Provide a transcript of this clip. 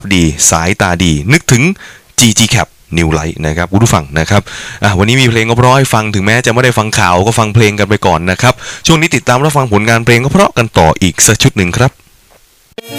ดีสายตาดีนึกถึง GG Cap New Light นะครับคุณผู้ฟังนะครับวันนี้มีเพลงก็เพราะให้ฟังถึงแม้จะไม่ได้ฟังข่าวก็ฟังเพลงกันไปก่อนนะครับช่วงนี้ติดตามรับฟังผลงานเพลงก็เพราะกันต่ออีกสักชุดหนึ่งครับ